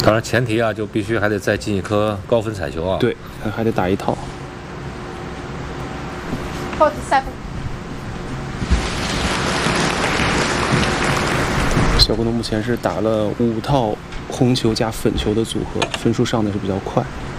当然前提啊，就必须还得再进一颗高分彩球啊。 对，还得打一套。 47。 小郭呢目前是打了5套红球加粉球的组合，分数上的是比较快。